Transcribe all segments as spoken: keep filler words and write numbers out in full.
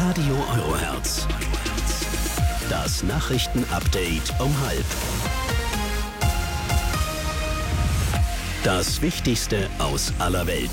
Radio Eurohertz. Das Nachrichtenupdate um halb. Das Wichtigste aus aller Welt.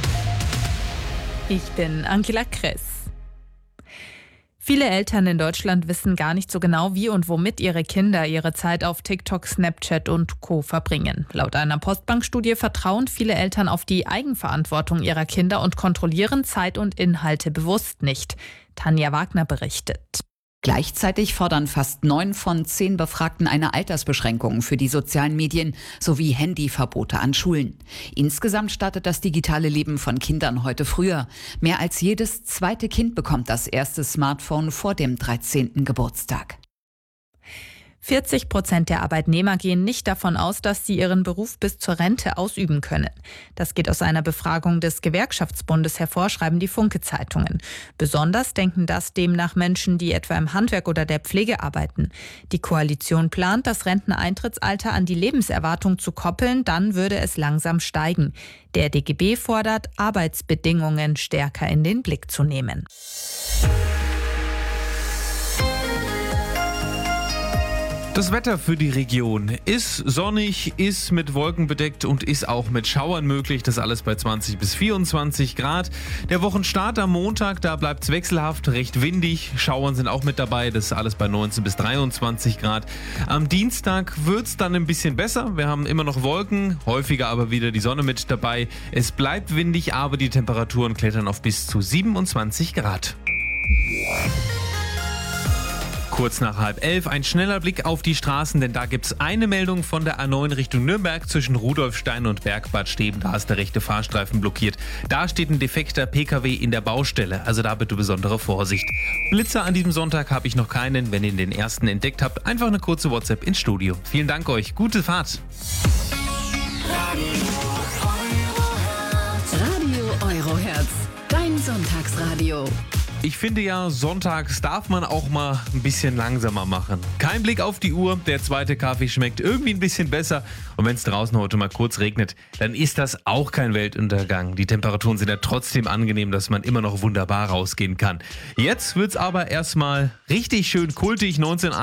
Ich bin Angela Kress. Viele Eltern in Deutschland wissen gar nicht so genau, wie und womit ihre Kinder ihre Zeit auf TikTok, Snapchat und Co. verbringen. Laut einer Postbank-Studie vertrauen viele Eltern auf die Eigenverantwortung ihrer Kinder und kontrollieren Zeit und Inhalte bewusst nicht. Tanja Wagner berichtet. Gleichzeitig fordern fast neun von zehn Befragten eine Altersbeschränkung für die sozialen Medien sowie Handyverbote an Schulen. Insgesamt startet das digitale Leben von Kindern heute früher. Mehr als jedes zweite Kind bekommt das erste Smartphone vor dem dreizehnten Geburtstag. vierzig Prozent der Arbeitnehmer gehen nicht davon aus, dass sie ihren Beruf bis zur Rente ausüben können. Das geht aus einer Befragung des Gewerkschaftsbundes hervor, schreiben die Funke-Zeitungen. Besonders denken das demnach Menschen, die etwa im Handwerk oder der Pflege arbeiten. Die Koalition plant, das Renteneintrittsalter an die Lebenserwartung zu koppeln, dann würde es langsam steigen. Der D G B fordert, Arbeitsbedingungen stärker in den Blick zu nehmen. Das Wetter für die Region ist sonnig, ist mit Wolken bedeckt und ist auch mit Schauern möglich. Das alles bei zwanzig bis vierundzwanzig Grad. Der Wochenstart am Montag, da bleibt es wechselhaft, recht windig. Schauern sind auch mit dabei, das ist alles bei neunzehn bis dreiundzwanzig Grad. Am Dienstag wird es dann ein bisschen besser. Wir haben immer noch Wolken, häufiger aber wieder die Sonne mit dabei. Es bleibt windig, aber die Temperaturen klettern auf bis zu siebenundzwanzig Grad. Kurz nach halb elf ein schneller Blick auf die Straßen, denn da gibt es eine Meldung von der A neun Richtung Nürnberg zwischen Rudolfstein und Bergbad Steben. Da ist der rechte Fahrstreifen blockiert. Da steht ein defekter P K W in der Baustelle, also da bitte besondere Vorsicht. Blitzer an diesem Sonntag habe ich noch keinen. Wenn ihr den ersten entdeckt habt, einfach eine kurze WhatsApp ins Studio. Vielen Dank euch, gute Fahrt. Radio Eurohertz, dein Sonntagsradio. Ich finde ja, sonntags darf man auch mal ein bisschen langsamer machen. Kein Blick auf die Uhr, der zweite Kaffee schmeckt irgendwie ein bisschen besser. Und wenn es draußen heute mal kurz regnet, dann ist das auch kein Weltuntergang. Die Temperaturen sind ja trotzdem angenehm, dass man immer noch wunderbar rausgehen kann. Jetzt wird's aber erstmal richtig schön kultig. neunzehn